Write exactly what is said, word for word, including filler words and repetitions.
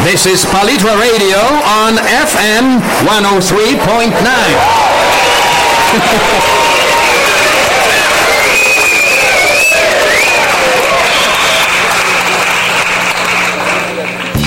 This is Palitra Radio on F M one oh three point nine.